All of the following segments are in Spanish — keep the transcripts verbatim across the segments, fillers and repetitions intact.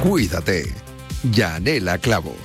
Cuídate. Yanela Clavo.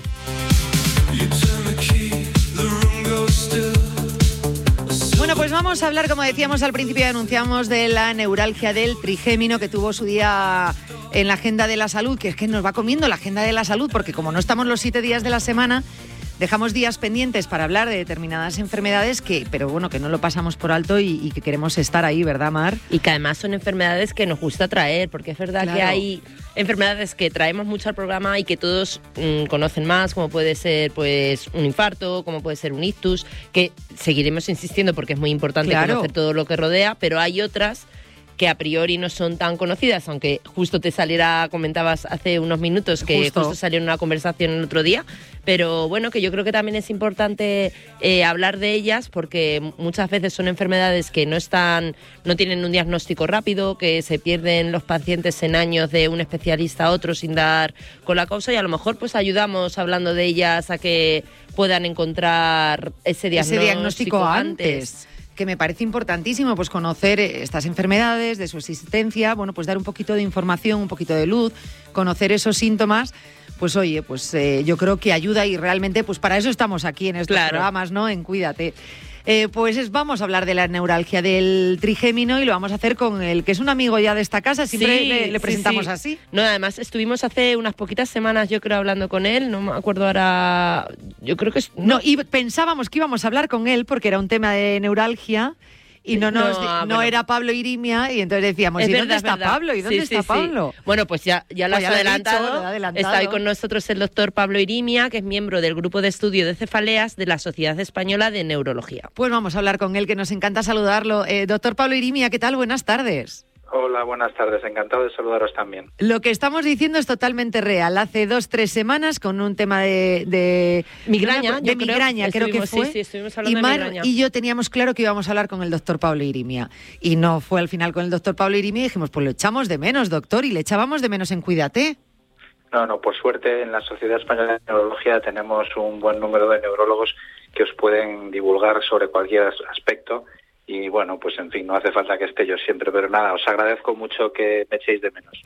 Bueno, pues vamos a hablar, como decíamos al principio, anunciamos de la neuralgia del trigémino que tuvo su día en la agenda de la salud, que es que nos va comiendo la agenda de la salud, porque como no estamos los siete días de la semana, dejamos días pendientes para hablar de determinadas enfermedades que, pero bueno, que no lo pasamos por alto y, y que queremos estar ahí, ¿verdad, Mar? Y que además son enfermedades que nos gusta traer, porque es verdad claro. que hay enfermedades que traemos mucho al programa y que todos mmm, conocen más, como puede ser pues un infarto, como puede ser un ictus, que seguiremos insistiendo porque es muy importante claro. conocer todo lo que rodea, pero hay otras que a priori no son tan conocidas, aunque justo te saliera, comentabas hace unos minutos que justo, justo salió en una conversación el otro día, pero bueno, que yo creo que también es importante eh, hablar de ellas porque muchas veces son enfermedades que no están, no tienen un diagnóstico rápido, que se pierden los pacientes en años de un especialista a otro sin dar con la causa y a lo mejor pues ayudamos hablando de ellas a que puedan encontrar ese diagnóstico, ese diagnóstico antes. antes. Que me parece importantísimo pues conocer estas enfermedades, de su existencia, bueno, pues dar un poquito de información, un poquito de luz, conocer esos síntomas, pues oye, pues eh, yo creo que ayuda y realmente pues para eso estamos aquí en estos claro. programas, ¿no? En Cuídate. Eh, pues es, vamos a hablar de la neuralgia del trigémino y lo vamos a hacer con el que es un amigo ya de esta casa, siempre sí, le, le presentamos sí, sí. así. No, además estuvimos hace unas poquitas semanas, yo creo, hablando con él, no me acuerdo ahora, yo creo que es... No, no y pensábamos que íbamos a hablar con él porque era un tema de neuralgia y no nos no, no bueno. era Pablo Irimia y entonces decíamos, ¿y verdad, dónde está verdad. Pablo? ¿Y dónde sí, está sí, Pablo? Sí. Bueno, pues ya, ya lo pues has ya adelantado. Dicho, lo adelantado. Está hoy con nosotros el doctor Pablo Irimia, que es miembro del Grupo de Estudio de Cefaleas de la Sociedad Española de Neurología. Pues vamos a hablar con él, que nos encanta saludarlo. Eh, doctor Pablo Irimia, ¿qué tal? Buenas tardes. Hola, buenas tardes. Encantado de saludaros también. Lo que estamos diciendo es totalmente real. Hace dos, tres semanas con un tema de... de migraña. De migraña, creo, creo que fue. Sí, sí, estuvimos hablando y Mar de migraña. Y yo teníamos claro que íbamos a hablar con el doctor Pablo Irimia. Y no fue al final con el doctor Pablo Irimia y dijimos, pues lo echamos de menos, doctor, y le echábamos de menos en Cuídate. No, no, por suerte en la Sociedad Española de Neurología tenemos un buen número de neurólogos que os pueden divulgar sobre cualquier aspecto. Y bueno, pues en fin, no hace falta que esté yo siempre, pero nada, os agradezco mucho que me echéis de menos.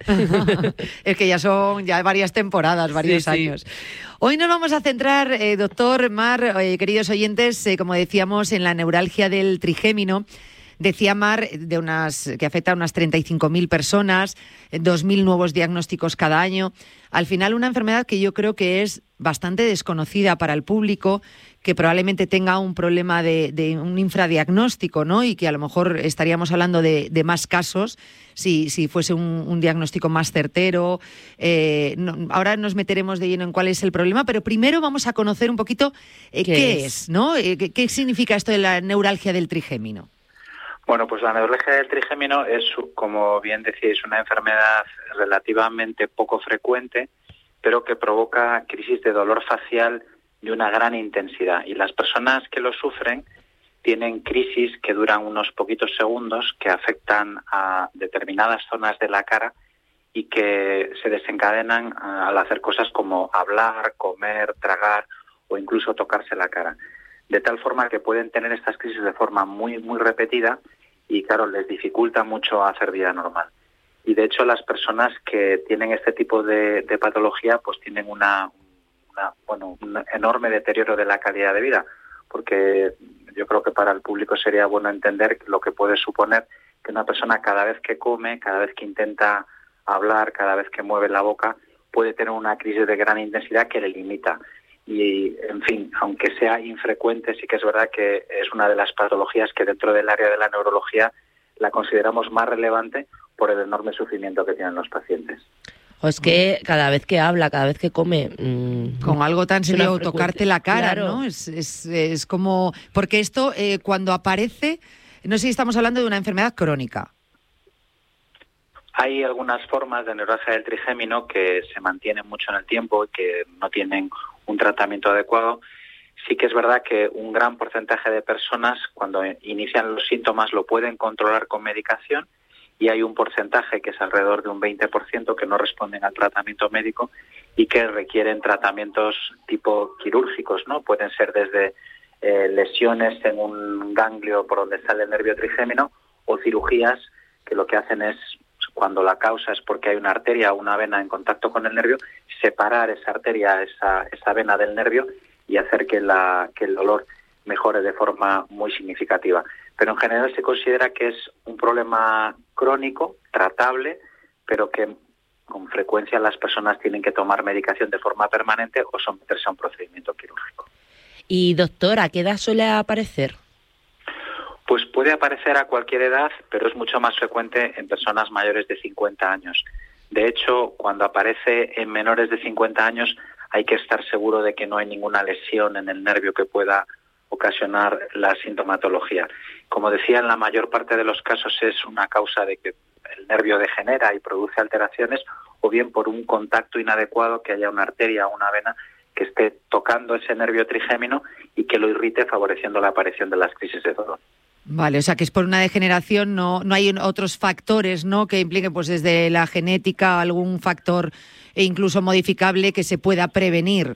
Es que ya son ya varias temporadas, varios sí, años. Sí. Hoy nos vamos a centrar, eh, doctor Mar, eh, queridos oyentes, eh, como decíamos, en la neuralgia del trigémino. Decía Mar de unas, que afecta a unas treinta y cinco mil personas, dos mil nuevos diagnósticos cada año. Al final, una enfermedad que yo creo que es bastante desconocida para el público, que probablemente tenga un problema de, de un infradiagnóstico, ¿no? Y que a lo mejor estaríamos hablando de, de más casos si, si fuese un, un diagnóstico más certero. Eh, no, ahora nos meteremos de lleno en cuál es el problema, pero primero vamos a conocer un poquito eh, qué, qué es, es ¿no? Eh, qué, ¿Qué significa esto de la neuralgia del trigémino? Bueno, pues la neuralgia del trigémino es, como bien decíais, una enfermedad relativamente poco frecuente, pero que provoca crisis de dolor facial de una gran intensidad. Y las personas que lo sufren tienen crisis que duran unos poquitos segundos, que afectan a determinadas zonas de la cara y que se desencadenan al hacer cosas como hablar, comer, tragar o incluso tocarse la cara. De tal forma que pueden tener estas crisis de forma muy, muy repetida y, claro, les dificulta mucho hacer vida normal. Y, de hecho, las personas que tienen este tipo de, de patología pues tienen una, una, bueno, un enorme deterioro de la calidad de vida, porque yo creo que para el público sería bueno entender lo que puede suponer que una persona cada vez que come, cada vez que intenta hablar, cada vez que mueve la boca, puede tener una crisis de gran intensidad que le limita. Y, en fin, aunque sea infrecuente, sí que es verdad que es una de las patologías que dentro del área de la neurología la consideramos más relevante por el enorme sufrimiento que tienen los pacientes. O es que cada vez que habla, cada vez que come... Mmm, con algo tan serio, tocarte la cara, claro. ¿no? Es, es, es como... Porque esto, eh, cuando aparece, no sé si estamos hablando de una enfermedad crónica. Hay algunas formas de neuralgia del trigémino que se mantienen mucho en el tiempo y que no tienen un tratamiento adecuado. Sí que es verdad que un gran porcentaje de personas, cuando inician los síntomas, lo pueden controlar con medicación, y hay un porcentaje que es alrededor de un veinte por ciento que no responden al tratamiento médico y que requieren tratamientos tipo quirúrgicos, ¿no? Pueden ser desde eh, lesiones en un ganglio por donde sale el nervio trigémino o cirugías que lo que hacen es cuando la causa es porque hay una arteria o una vena en contacto con el nervio, separar esa arteria, esa, esa vena del nervio y hacer que, la, que el dolor mejore de forma muy significativa. Pero en general se considera que es un problema crónico, tratable, pero que con frecuencia las personas tienen que tomar medicación de forma permanente o someterse a un procedimiento quirúrgico. Y doctor, ¿a qué edad suele aparecer? Pues puede aparecer a cualquier edad, pero es mucho más frecuente en personas mayores de cincuenta años. De hecho, cuando aparece en menores de cincuenta años, hay que estar seguro de que no hay ninguna lesión en el nervio que pueda ocasionar la sintomatología. Como decía, en la mayor parte de los casos es una causa de que el nervio degenera y produce alteraciones, o bien por un contacto inadecuado, que haya una arteria o una vena que esté tocando ese nervio trigémino y que lo irrite, favoreciendo la aparición de las crisis de dolor. Vale, o sea que es por una degeneración, no no hay otros factores, ¿no?, que impliquen, pues desde la genética, algún factor e incluso modificable que se pueda prevenir.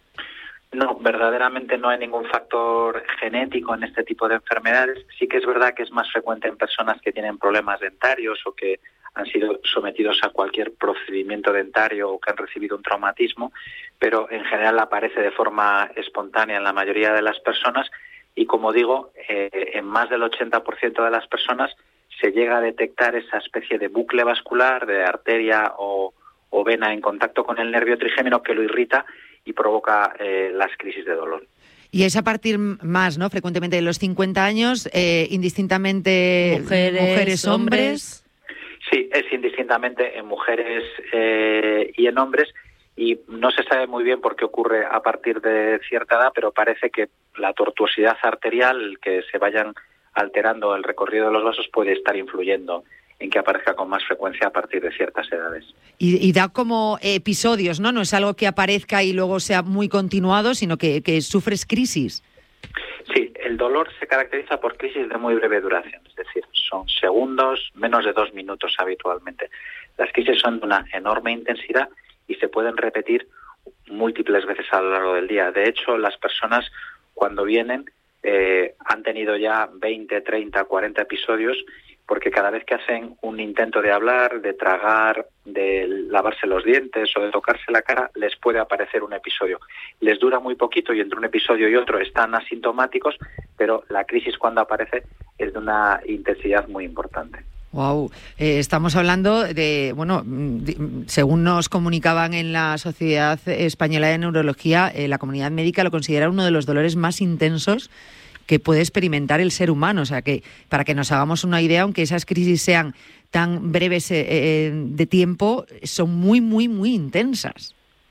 No, verdaderamente no hay ningún factor genético en este tipo de enfermedades. Sí que es verdad que es más frecuente en personas que tienen problemas dentarios o que han sido sometidos a cualquier procedimiento dentario o que han recibido un traumatismo, pero en general aparece de forma espontánea en la mayoría de las personas y, como digo, eh, en más del ochenta por ciento de las personas se llega a detectar esa especie de bucle vascular, de arteria o, o vena en contacto con el nervio trigémino que lo irrita y provoca eh, las crisis de dolor. Y es a partir más, ¿no?, frecuentemente de los cincuenta años, eh, indistintamente mujeres, mujeres hombres. hombres. Sí, es indistintamente en mujeres eh, y en hombres, y no se sabe muy bien por qué ocurre a partir de cierta edad, pero parece que la tortuosidad arterial, que se vayan alterando el recorrido de los vasos, puede estar influyendo en que aparezca con más frecuencia a partir de ciertas edades. Y, y da como episodios, ¿no? No es algo que aparezca y luego sea muy continuado, sino que, que sufres crisis. Sí, el dolor se caracteriza por crisis de muy breve duración, es decir, son segundos, menos de dos minutos habitualmente. Las crisis son de una enorme intensidad y se pueden repetir múltiples veces a lo largo del día. De hecho, las personas cuando vienen eh, han tenido ya veinte, treinta, cuarenta episodios, porque cada vez que hacen un intento de hablar, de tragar, de lavarse los dientes o de tocarse la cara, les puede aparecer un episodio. Les dura muy poquito y entre un episodio y otro están asintomáticos, pero la crisis cuando aparece es de una intensidad muy importante. Wow, eh, estamos hablando de, bueno, de, según nos comunicaban en la Sociedad Española de Neurología, eh, la comunidad médica lo considera uno de los dolores más intensos que puede experimentar el ser humano. O sea que, para que nos hagamos una idea, aunque esas crisis sean tan breves eh, de tiempo, son muy, muy, muy intensas.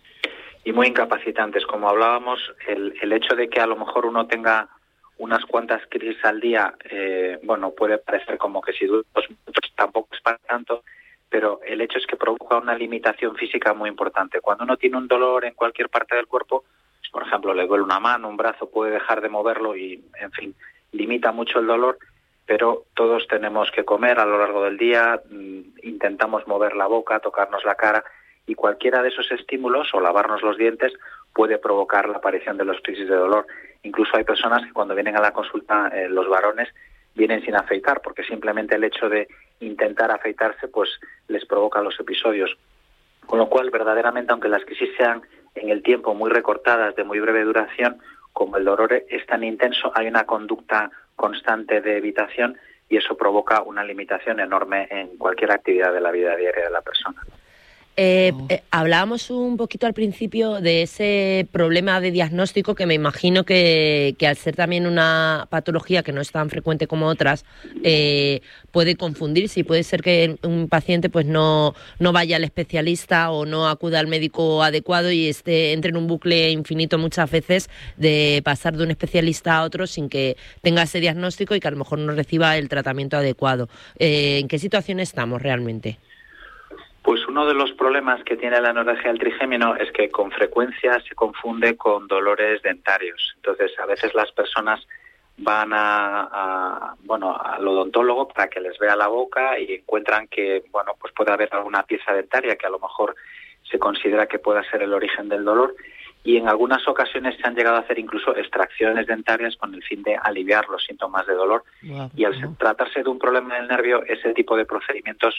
Y muy incapacitantes. Como hablábamos, el, el hecho de que a lo mejor uno tenga unas cuantas crisis al día, eh, bueno, puede parecer como que si dura dos minutos tampoco es para tanto, pero el hecho es que provoca una limitación física muy importante. Cuando uno tiene un dolor en cualquier parte del cuerpo, por ejemplo, le duele una mano, un brazo, puede dejar de moverlo y, en fin, limita mucho el dolor, pero todos tenemos que comer a lo largo del día, intentamos mover la boca, tocarnos la cara, y cualquiera de esos estímulos, o lavarnos los dientes, puede provocar la aparición de los crisis de dolor. Incluso hay personas que cuando vienen a la consulta, eh, los varones, vienen sin afeitar, porque simplemente el hecho de intentar afeitarse, pues les provoca los episodios. Con lo cual, verdaderamente, aunque las crisis sean en el tiempo muy recortadas, de muy breve duración, como el dolor es tan intenso, hay una conducta constante de evitación y eso provoca una limitación enorme en cualquier actividad de la vida diaria de la persona. Eh, eh, hablábamos un poquito al principio de ese problema de diagnóstico que me imagino que, que al ser también una patología que no es tan frecuente como otras, eh, puede confundirse y puede ser que un paciente pues no, no vaya al especialista o no acuda al médico adecuado y esté, entre en un bucle infinito muchas veces de pasar de un especialista a otro sin que tenga ese diagnóstico y que a lo mejor no reciba el tratamiento adecuado. Eh, ¿En qué situación estamos realmente? Pues uno de los problemas que tiene la neuralgia del trigémino es que con frecuencia se confunde con dolores dentarios. Entonces, a veces las personas van a, a bueno al odontólogo para que les vea la boca y encuentran que bueno pues puede haber alguna pieza dentaria que a lo mejor se considera que pueda ser el origen del dolor, y en algunas ocasiones se han llegado a hacer incluso extracciones dentarias con el fin de aliviar los síntomas de dolor. Wow, y al wow. tratarse de un problema del nervio, ese tipo de procedimientos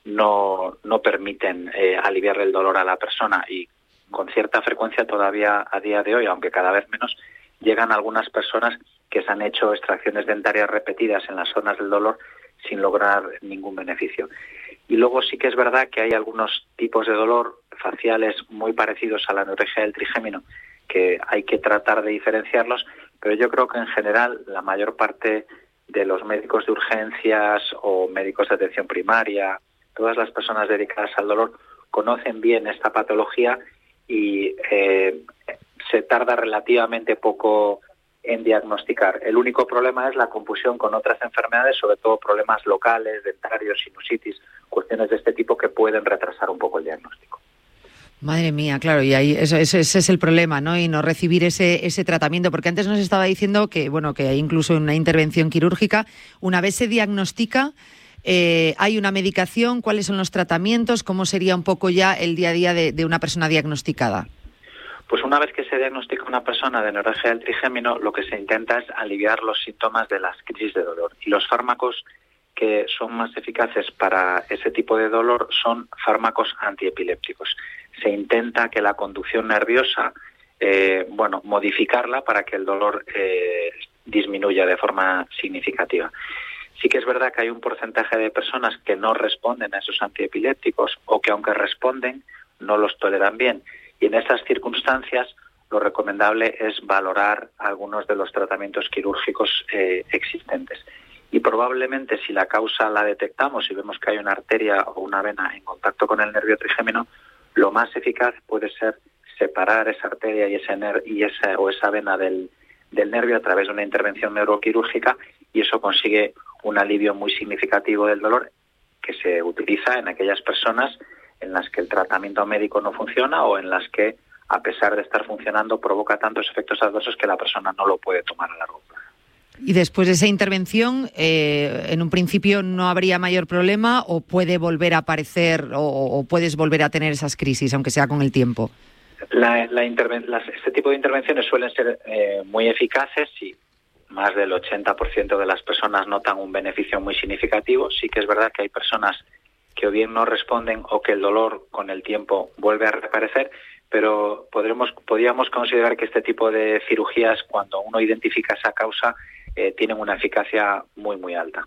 no, no permiten eh, aliviar el dolor a la persona, y con cierta frecuencia todavía a día de hoy, aunque cada vez menos, llegan algunas personas que se han hecho extracciones dentarias repetidas en las zonas del dolor sin lograr ningún beneficio. Y luego sí que es verdad que hay algunos tipos de dolor faciales muy parecidos a la anorexia del trigémino que hay que tratar de diferenciarlos, pero yo creo que en general la mayor parte de los médicos de urgencias o médicos de atención primaria, todas las personas dedicadas al dolor, conocen bien esta patología y eh, se tarda relativamente poco en diagnosticar. El único problema es la confusión con otras enfermedades, sobre todo problemas locales, dentarios, sinusitis, cuestiones de este tipo que pueden retrasar un poco el diagnóstico. Madre mía, claro, y ahí eso, eso, ese es el problema, ¿no? Y no recibir ese ese tratamiento, porque antes nos estaba diciendo que, bueno, que hay incluso una intervención quirúrgica, una vez se diagnostica, eh, hay una medicación, ¿cuáles son los tratamientos? ¿Cómo sería un poco ya el día a día de, de una persona diagnosticada? Pues una vez que se diagnostica una persona de anorexia del trigémino, lo que se intenta es aliviar los síntomas de las crisis de dolor. Y los fármacos que son más eficaces para ese tipo de dolor son fármacos antiepilépticos. Se intenta que la conducción nerviosa, eh, bueno, modificarla para que el dolor eh, disminuya de forma significativa. Sí que es verdad que hay un porcentaje de personas que no responden a esos antiepilépticos o que aunque responden no los toleran bien. Y en estas circunstancias lo recomendable es valorar algunos de los tratamientos quirúrgicos eh, existentes. Y probablemente si la causa la detectamos y vemos que hay una arteria o una vena en contacto con el nervio trigémino, lo más eficaz puede ser separar esa arteria y ese ner- y esa o esa vena del, del nervio a través de una intervención neuroquirúrgica, y eso consigue un alivio muy significativo del dolor que se utiliza en aquellas personas en las que el tratamiento médico no funciona o en las que, a pesar de estar funcionando, provoca tantos efectos adversos que la persona no lo puede tomar a largo plazo. Y después de esa intervención, eh, en un principio no habría mayor problema, o puede volver a aparecer o, o puedes volver a tener esas crisis, aunque sea con el tiempo. La, la interven- las, este tipo de intervenciones suelen ser eh, muy eficaces y más del ochenta por ciento de las personas notan un beneficio muy significativo. Sí que es verdad que hay personas que o bien no responden o que el dolor con el tiempo vuelve a reaparecer, pero podremos, podríamos considerar que este tipo de cirugías, cuando uno identifica esa causa, eh, tienen una eficacia muy, muy alta.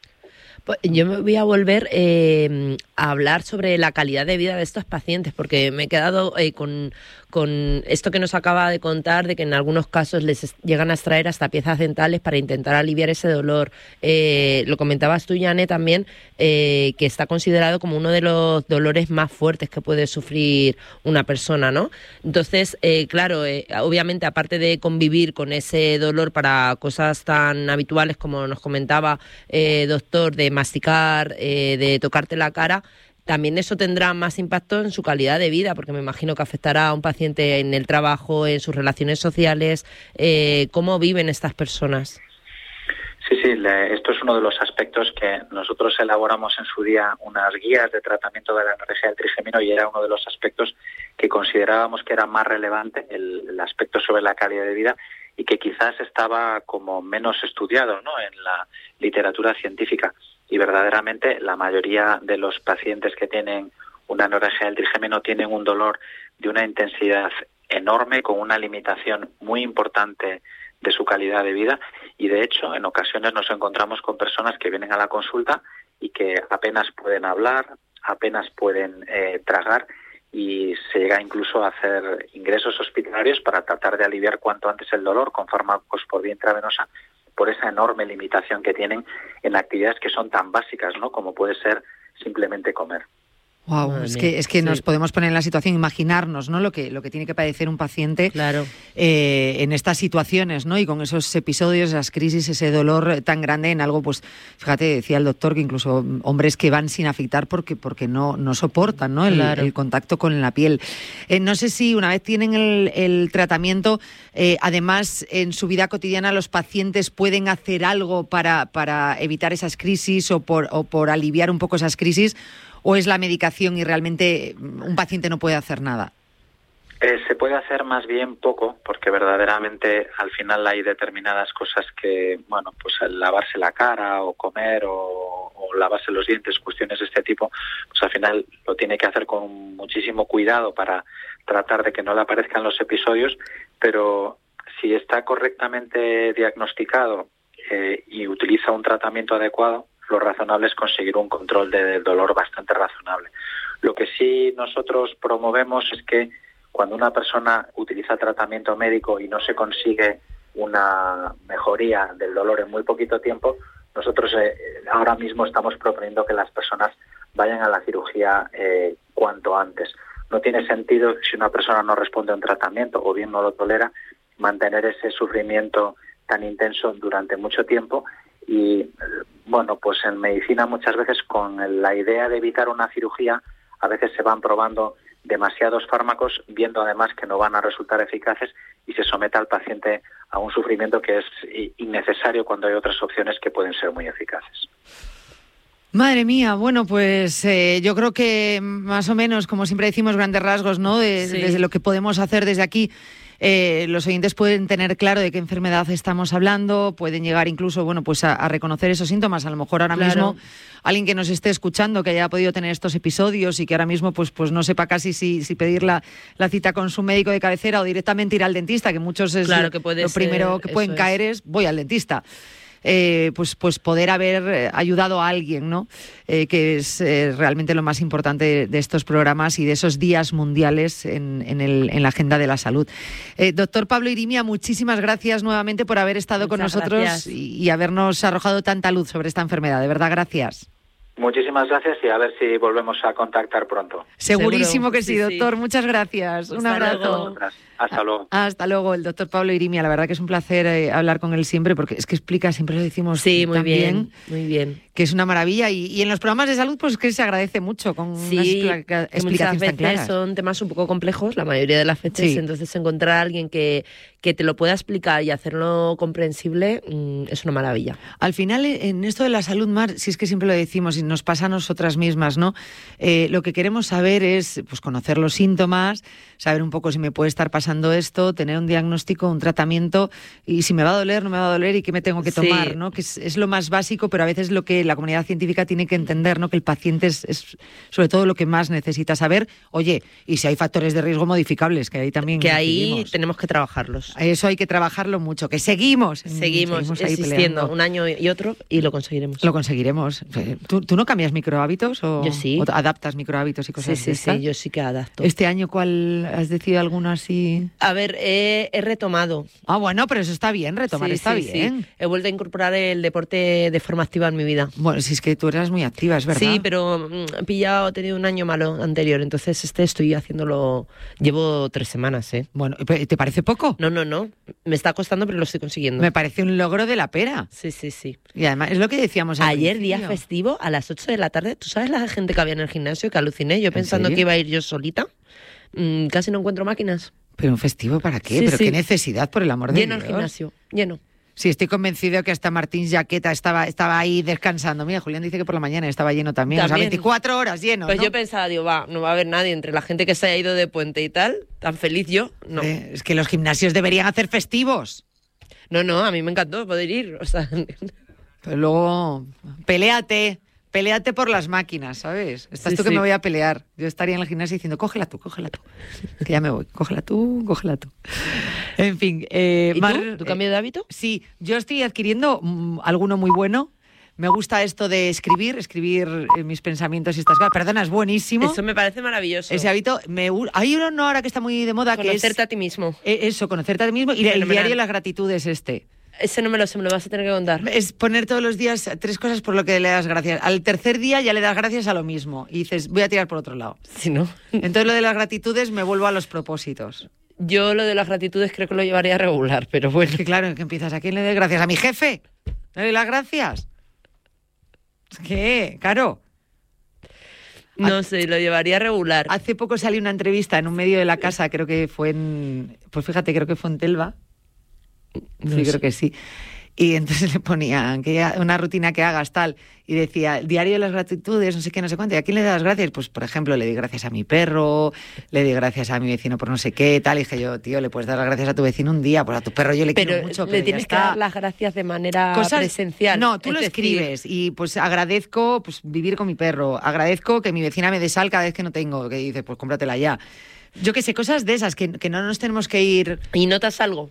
Pues yo me voy a volver eh, a hablar sobre la calidad de vida de estos pacientes, porque me he quedado eh, con, con esto que nos acaba de contar, de que en algunos casos les llegan a extraer hasta piezas dentales para intentar aliviar ese dolor. Eh, lo comentabas tú, Janet, también, eh, que está considerado como uno de los dolores más fuertes que puede sufrir una persona, ¿no? Entonces, eh, claro, eh, obviamente, aparte de convivir con ese dolor para cosas tan habituales como nos comentaba, eh, doctor, de masticar, eh, de tocarte la cara, también eso tendrá más impacto en su calidad de vida, porque me imagino que afectará a un paciente en el trabajo, en sus relaciones sociales. Eh, ¿Cómo viven estas personas? Sí, sí, le, esto es uno de los aspectos que nosotros elaboramos en su día unas guías de tratamiento de la anorexia del trigémino, y era uno de los aspectos que considerábamos que era más relevante, el, el aspecto sobre la calidad de vida, y que quizás estaba como menos estudiado, ¿no?, en la literatura científica. Y verdaderamente la mayoría de los pacientes que tienen una anorexia del trigémino tienen un dolor de una intensidad enorme, con una limitación muy importante de su calidad de vida, y de hecho en ocasiones nos encontramos con personas que vienen a la consulta y que apenas pueden hablar, apenas pueden eh, tragar, y se llega incluso a hacer ingresos hospitalarios para tratar de aliviar cuanto antes el dolor con fármacos por vía intravenosa, por esa enorme limitación que tienen en actividades que son tan básicas, ¿no?, como puede ser simplemente comer. Wow, Madre es que es que sí. Nos podemos poner en la situación, imaginarnos, ¿no?, lo que lo que tiene que padecer un paciente, claro, eh, en estas situaciones, ¿no?, y con esos episodios, esas crisis, ese dolor tan grande en algo, pues fíjate, decía el doctor que incluso hombres que van sin afeitar porque porque no no soportan, ¿no?, el, claro. el contacto con la piel. Eh, no sé si una vez tienen el, el tratamiento, eh, además en su vida cotidiana los pacientes pueden hacer algo para para evitar esas crisis o por o por aliviar un poco esas crisis, ¿o es la medicación y realmente un paciente no puede hacer nada? Eh, se puede hacer más bien poco, porque verdaderamente al final hay determinadas cosas que, bueno, pues el lavarse la cara o comer o, o lavarse los dientes, cuestiones de este tipo, pues al final lo tiene que hacer con muchísimo cuidado para tratar de que no le aparezcan los episodios, pero si está correctamente diagnosticado eh, y utiliza un tratamiento adecuado, lo razonable es conseguir un control de, del dolor bastante razonable. Lo que sí nosotros promovemos es que cuando una persona utiliza tratamiento médico y no se consigue una mejoría del dolor en muy poquito tiempo, nosotros eh, ahora mismo estamos proponiendo que las personas vayan a la cirugía eh, cuanto antes. No tiene sentido, si una persona no responde a un tratamiento o bien no lo tolera, mantener ese sufrimiento tan intenso durante mucho tiempo. Y bueno, pues en medicina muchas veces con la idea de evitar una cirugía, a veces se van probando demasiados fármacos, viendo además que no van a resultar eficaces y se somete al paciente a un sufrimiento que es innecesario cuando hay otras opciones que pueden ser muy eficaces. Madre mía, bueno, pues eh, yo creo que más o menos, como siempre decimos, grandes rasgos, ¿no? De, sí. Desde lo que podemos hacer desde aquí. Eh, los oyentes pueden tener claro de qué enfermedad estamos hablando, pueden llegar incluso, bueno, pues a, a reconocer esos síntomas. A lo mejor ahora claro. mismo alguien que nos esté escuchando, que haya podido tener estos episodios y que ahora mismo pues, pues no sepa casi si, si pedir la, la cita con su médico de cabecera o directamente ir al dentista, que muchos es claro, que puede lo ser, primero que pueden caer es. es voy al dentista. Eh, pues, pues poder haber ayudado a alguien, ¿no? Eh, que es eh, realmente lo más importante de, de estos programas y de esos días mundiales en, en, el, en la agenda de la salud. Eh, doctor Pablo Irimia, muchísimas gracias nuevamente por haber estado Muchas con nosotros y, y habernos arrojado tanta luz sobre esta enfermedad. De verdad, gracias. Muchísimas gracias y a ver si volvemos a contactar pronto. Segurísimo Seguro. que sí, sí, doctor. Sí. Muchas gracias. Un Hasta abrazo. Luego. Hasta luego. Hasta luego, el doctor Pablo Irimia. La verdad que es un placer eh, hablar con él siempre porque es que explica, siempre lo decimos sí, muy tan bien, muy bien. Que es una maravilla. Y, y en los programas de salud pues que se agradece mucho con sí, unas expl- explicaciones tan claras. Son temas un poco complejos la mayoría de las veces, sí. Entonces encontrar a alguien que, que te lo pueda explicar y hacerlo comprensible mmm, es una maravilla. Al final, en esto de la salud, Mar, si es que siempre lo decimos y nos pasa a nosotras mismas, ¿no? Eh, lo que queremos saber es pues conocer los síntomas, saber un poco si me puede estar pasando esto, tener un diagnóstico, un tratamiento y si me va a doler, no me va a doler y qué me tengo que tomar, sí. ¿no? Que es, es lo más básico, pero a veces lo que la comunidad científica tiene que entender, ¿no? Que el paciente es, es sobre todo lo que más necesita saber. Oye, y si hay factores de riesgo modificables, que ahí también que ahí decidimos. Tenemos que trabajarlos. Eso hay que trabajarlo mucho, que seguimos. Seguimos, seguimos ahí existiendo peleando. Un año y otro y lo conseguiremos. Lo conseguiremos. ¿Tú, tú no cambias microhábitos o, yo sí. o adaptas microhábitos y cosas sí, así? Sí, sí, sí, yo sí que adapto. ¿Este año cuál has decidido alguno así? A ver, he, he retomado. Ah, bueno, pero eso está bien, retomar sí, está sí, bien. Sí. He vuelto a incorporar el deporte de forma activa en mi vida. Bueno, si es que tú eras muy activa, es verdad. Sí, pero he pillado, he tenido un año malo anterior, entonces este estoy haciéndolo, llevo tres semanas, ¿eh? Bueno, ¿te parece poco? No, no, no, me está costando, pero lo estoy consiguiendo. Me parece un logro de la pera. Sí, sí, sí. Y además, es lo que decíamos al ayer, principio. Día festivo, a las ocho de la tarde, ¿tú sabes la gente que había en el gimnasio? Que aluciné, yo pensando que iba a ir yo solita, mm, casi no encuentro máquinas. ¿Pero un festivo para qué? Sí, ¿Pero sí. qué necesidad, por el amor de lleno Dios? Lleno el gimnasio, lleno. Sí, estoy convencido que hasta Martín Jaqueta estaba, estaba ahí descansando. Mira, Julián dice que por la mañana estaba lleno también. también. O sea, veinticuatro horas lleno, Pues ¿no? yo pensaba, digo, va, no va a haber nadie entre la gente que se haya ido de puente y tal, tan feliz yo, no. Eh, es que los gimnasios deberían hacer festivos. No, no, a mí me encantó poder ir, o sea... Pero luego, peléate, peléate por las máquinas, ¿sabes? Estás sí, tú que sí. me voy a pelear. Yo estaría en el gimnasio diciendo, cógela tú, cógela tú. Que ya me voy, cógela tú, cógela tú. En fin. Eh, ¿Y Mar, tú? ¿Tu cambio de hábito? Eh, sí, yo estoy adquiriendo mmm, alguno muy bueno. Me gusta esto de escribir, escribir eh, mis pensamientos y estas cosas. Perdona, es buenísimo. Eso me parece maravilloso. Ese hábito, me, hay uno ahora que está muy de moda que es... Conocerte a ti mismo. Eh, eso, conocerte a ti mismo y Fenomenal. El diario de las gratitudes este. Ese no me lo sé, me lo vas a tener que contar. Es poner todos los días tres cosas por lo que le das gracias. Al tercer día ya le das gracias a lo mismo. Y dices, voy a tirar por otro lado. Si no. Entonces lo de las gratitudes me vuelvo a los propósitos. Yo lo de las gratitudes creo que lo llevaría regular, pero bueno. Es que claro, que empiezas, ¿a quién le doy gracias? ¿A mi jefe? ¿No le doy las gracias? ¿Qué? Caro. No sé, lo llevaría regular. Hace poco salió una entrevista en un medio de la casa, creo que fue en... Pues fíjate, creo que fue en Telva. No sí, sé. creo que sí. Y entonces le ponían que una rutina que hagas tal, y decía, el diario de las gratitudes, no sé qué, no sé cuánto. ¿Y a quién le das gracias? Pues, por ejemplo, le di gracias a mi perro, le di gracias a mi vecino por no sé qué, tal. Y dije yo, tío, le puedes dar las gracias a tu vecino un día, pues a tu perro yo le pero quiero mucho. Le pero tienes ya que está. dar las gracias de manera Cosas, presencial. No, tú es lo decir, escribes y pues agradezco pues vivir con mi perro, agradezco que mi vecina me dé sal cada vez que no tengo, que dices, pues cómpratela ya. Yo qué sé, cosas de esas, que, que no nos tenemos que ir... ¿Y notas algo?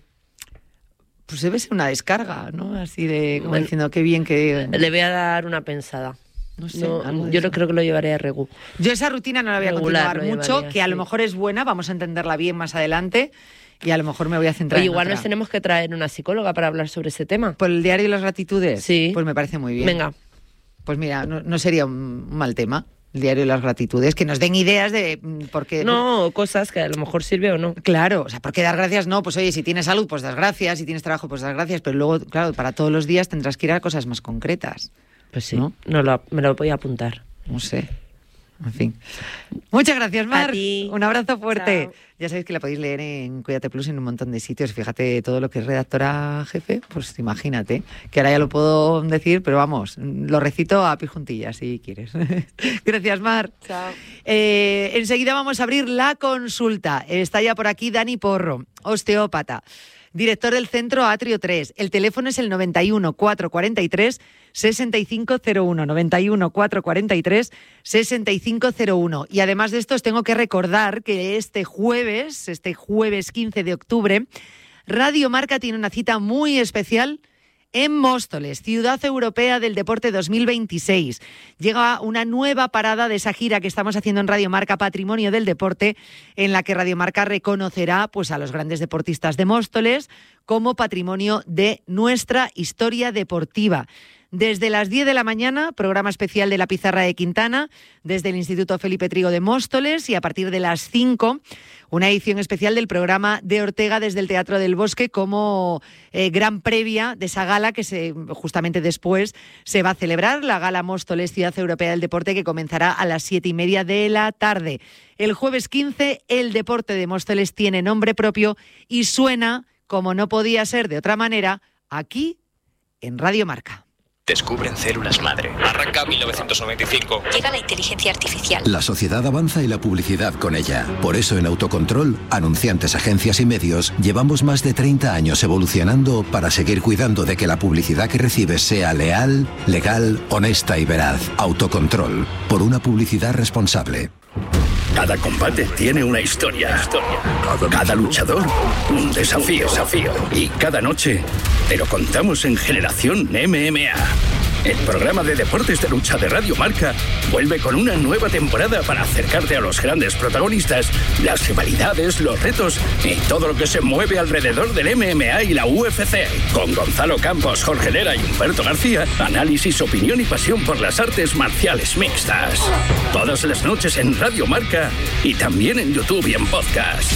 Pues debe ser una descarga, ¿no? Así de, como bueno, diciendo, qué bien que... Le voy a dar una pensada. No sé, no, yo no creo que lo llevaré a Regu. Yo esa rutina no la voy a Regular, continuar mucho, llevaría, que a sí. lo mejor es buena, vamos a entenderla bien más adelante, y a lo mejor me voy a centrar Oye, en igual otra. nos tenemos que traer una psicóloga para hablar sobre ese tema. ¿Por el diario de las gratitudes? Sí. Pues me parece muy bien. Venga. Pues mira, no, no sería un mal tema, el diario de las gratitudes, que nos den ideas de por qué... No, cosas que a lo mejor sirve o no. Claro, o sea, ¿por qué dar gracias? No, pues oye, si tienes salud, pues das gracias, si tienes trabajo, pues das gracias, pero luego, claro, para todos los días tendrás que ir a cosas más concretas. Pues sí, ¿no? no lo, me lo voy a apuntar. No sé. En fin. Muchas gracias, Mar. A ti. Un abrazo fuerte. Chao. Ya sabéis que la podéis leer en Cuídate Plus en un montón de sitios. Fíjate todo lo que es redactora jefe, pues imagínate. Que ahora ya lo puedo decir, pero vamos, lo recito a pie juntillas si quieres. Gracias, Mar. Chao. Eh, enseguida vamos a abrir la consulta. Está ya por aquí Dani Porro, osteópata, director del Centro Atrio tres. El teléfono es el noventa y uno, cuatrocientos cuarenta y tres, sesenta y cinco cero uno. noventa y uno, cuatrocientos cuarenta y tres, sesenta y cinco cero uno. Y además de esto os tengo que recordar que este jueves, este jueves quince de octubre, Radio Marca tiene una cita muy especial en Móstoles, Ciudad Europea del Deporte dos mil veintiséis. Llega una nueva parada de esa gira que estamos haciendo en Radio Marca, Patrimonio del Deporte, en la que Radio Marca reconocerá pues, a los grandes deportistas de Móstoles como patrimonio de nuestra historia deportiva. Desde las diez de la mañana, programa especial de La Pizarra de Quintana, desde el Instituto Felipe Trigo de Móstoles, y a partir de las cinco, una edición especial del programa de Ortega desde el Teatro del Bosque como eh, gran previa de esa gala que se, justamente después se va a celebrar, la Gala Móstoles Ciudad Europea del Deporte, que comenzará a las siete y media de la tarde. El jueves quince, el deporte de Móstoles tiene nombre propio y suena, como no podía ser de otra manera, aquí en Radio Marca. Descubren células madre. Arranca mil novecientos noventa y cinco. Llega la inteligencia artificial. La sociedad avanza y la publicidad con ella. Por eso en Autocontrol, anunciantes, agencias y medios, llevamos más de treinta años evolucionando para seguir cuidando de que la publicidad que recibes sea leal, legal, honesta y veraz. Autocontrol, por una publicidad responsable. Cada combate tiene una historia. Cada luchador, un desafío. desafío. Y cada noche te lo contamos en Generación M M A. El programa de deportes de lucha de Radio Marca vuelve con una nueva temporada para acercarte a los grandes protagonistas, las rivalidades, los retos y todo lo que se mueve alrededor del M M A y la U F C. Con Gonzalo Campos, Jorge Lera y Humberto García, análisis, opinión y pasión por las artes marciales mixtas. Todas las noches en Radio Marca y también en YouTube y en podcast.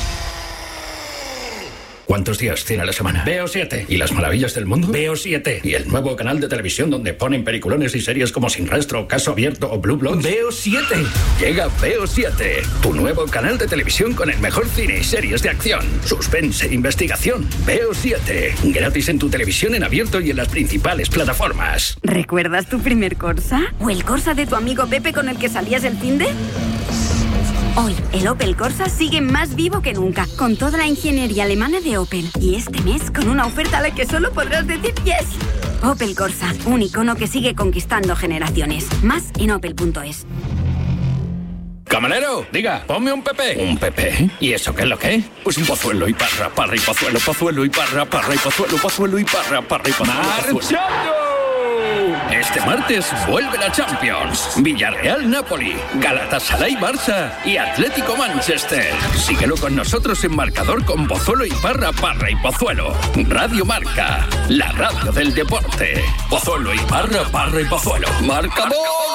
¿Cuántos días tiene la semana? Veo siete. ¿Y las maravillas del mundo? Veo siete. ¿Y el nuevo canal de televisión donde ponen peliculones y series como Sin Rastro, Caso Abierto o Blue Bloods? Veo siete. Llega Veo siete, tu nuevo canal de televisión con el mejor cine y series de acción, suspense e investigación. Veo siete. Gratis en tu televisión en abierto y en las principales plataformas. ¿Recuerdas tu primer Corsa? ¿O el Corsa de tu amigo Pepe con el que salías el finde? Hoy, el Opel Corsa sigue más vivo que nunca, con toda la ingeniería alemana de Opel. Y este mes, con una oferta a la que solo podrás decir yes. Opel Corsa, un icono que sigue conquistando generaciones. Más en opel punto es. Camarero, diga, ponme un Pepe. ¿Un Pepe? ¿Y eso qué es lo que? Pues un pozuelo y parra, parra y pozuelo, pozuelo y parra, parra y pozuelo, pozuelo y parra, parra y pozuelo. ¡Marchando! Este martes vuelve la Champions. Villarreal-Napoli, Galatasaray-Barça y Atlético-Manchester. Síguelo con nosotros en marcador con Pozuelo y Parra, Parra y Pozuelo. Radio Marca, la radio del deporte. Pozuelo y Parra, Parra y Pozuelo. ¡Marcador!